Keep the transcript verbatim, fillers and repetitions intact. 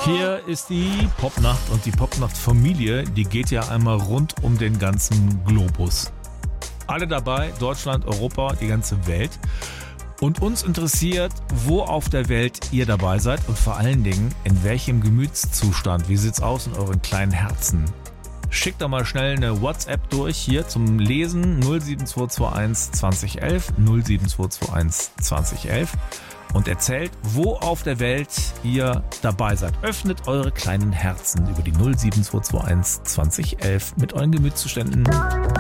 Hier ist die Popnacht und die Popnacht-Familie, die geht ja einmal rund um den ganzen Globus. Alle dabei, Deutschland, Europa, die ganze Welt. Und uns interessiert, wo auf der Welt ihr dabei seid und vor allen Dingen, in welchem Gemütszustand. Wie sieht's aus in euren kleinen Herzen? Schickt doch mal schnell eine WhatsApp durch hier zum Lesen null sieben zwei zwei eins zwanzig elf null sieben zwei zwei eins zwanzig elf und erzählt, wo auf der Welt ihr dabei seid. Öffnet eure kleinen Herzen über die null sieben zwei zwei eins zwanzig elf mit euren Gemütszuständen.